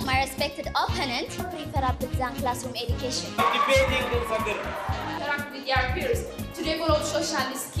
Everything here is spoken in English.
My respected opponent prefer bizden classroom education. Debating with Interact with your peers to develop socialist